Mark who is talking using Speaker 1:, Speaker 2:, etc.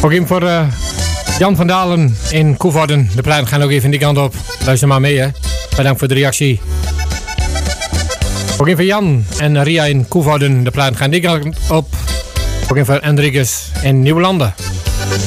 Speaker 1: Ook in voor Jan van Dalen in Koevoorden. De platen gaan ook even die kant op. Luister maar mee, hè. Bedankt voor de reactie. Ook in voor Jan en Ria in Koevoorden. De platen gaan die kant op. Ook in voor Enriquez in Nieuwlanden.